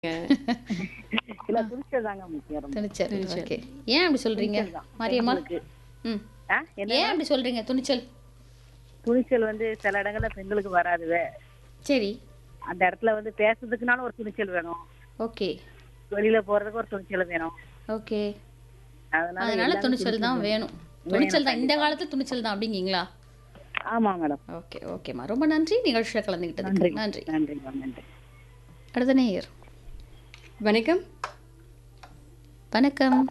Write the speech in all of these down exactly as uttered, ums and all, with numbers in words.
இல்ல துணிச்சல் தாங்க முக்கியம் ரொம்ப. துணிச்சல். துணிச்சல். ஓகே. ஏன் அப்படி சொல்றீங்க? துணிச்சல் தான். மாரியம்மா? பெண்களுக்கு. ம். ஆ, என்ன ஏன் அப்படி சொல்றீங்க துணிச்சல்? துணிச்சல் வந்து சில இடங்கள்ல பெண்களுக்கு வராதுவே. சரி. அந்த இடத்துல வந்து பேசுறதுக்குனாலும் ஒரு துணிச்சல் வேணும். ஓகே. வெளியில போறதுக்கு ஒரு துணிச்சல் வேணும். ஓகே. அதனால அதனால எல்லாமே துணிச்சல் தான் வேணும். துணிச்சல் தான் இந்த காலத்துல துணிச்சல் தான் அப்படிங்கீங்களா? ஆமா மேடம். ஓகே, ஓகேம்மா. ரொம்ப நன்றி நிகழ்ச்சியில கலந்துக்கிட்டதுக்கு. நன்றி நன்றி. நன்றி மேம், நன்றி. அடுத்த நேயர். வணக்கம். வணக்கம்.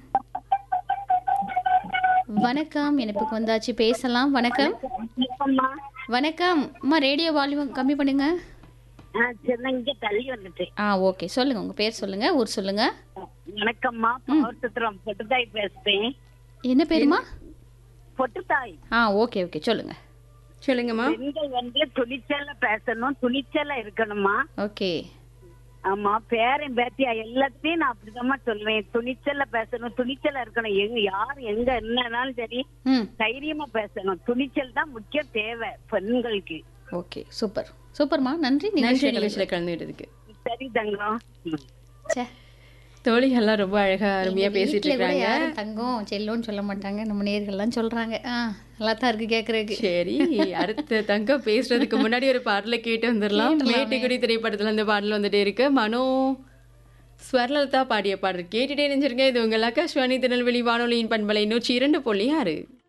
வணக்கம். இணைப்புக்கு வந்தாச்சு, பேசலாம். வணக்கம். வணக்கம். அம்மா ரேடியோ வால்யூம் கம்மி பண்ணுங்க. இங்க தள்ளி வந்துட்டேன். ஆ ஓகே. சொல்லுங்க, உங்க பேர் சொல்லுங்க, ஊர் சொல்லுங்க. வணக்கம்மா, பவர் சித்திரம் பொட்டுத்தாய் பேசுறேன். என்ன பேருமா? பொட்டுத்தாய். ஆ ஓகே ஓகே சொல்லுங்க. சொல்லுங்கம்மா. பெண்கள் வந்து துணிச்சல்ல பேசணும், துணிச்சல்ல இருக்கணுமா. ஓகே. ஆமா, பேரன் பேத்தியா எல்லாத்தையும் நான் அப்படிதான் சொல்லுவேன். துணிச்சல்ல பேசணும், துணிச்சல்ல இருக்கணும். எங்க யார் எங்க என்னன்னாலும் சரி ம். தைரியமா பேசணும். துணிச்சல் தான் முக்கியம் தேவை பெண்களுக்கு. ஓகே, சூப்பர் சூப்பர்மா. நன்றி நன்றி நிகழ்ச்சியில நிகழ்ச்சியில் கலந்துக்கிட்டதுக்கு. சரி தங்கம். ம். ச்சே. தோழிகள்லாம் ரொம்ப அழகா அருமையா எங்க பேசிட்டு வீட்ல கூட இருக்காங்க. யாரும் தங்கம் செல்லோன்னு சொல்ல மாட்டாங்க. நம்ம நேயர்கள்லாம் சொல்றாங்க. ஆ நல்லா தான் இருக்கு கேக்குறதுக்கு. சரி, அடுத்த தங்கம் பேசுறதுக்கு முன்னாடி ஒரு பாடலை கேட்டு வந்துடலாம். கேட்டுடலாமே. மேட்டுக்குடி திரைப்படத்துல அந்த பாடல் வந்துட்டே இருக்கு. மனோ ஸ்வர்லதா பாடிய பாடல் கேட்டுட்டே நினைச்சிருங்க. இது உங்கள் ஆகாஷ்வாணி திருநெல்வேலி வானொலியின் பண்பலை நூற்றி இரண்டு புள்ளி ஆறு.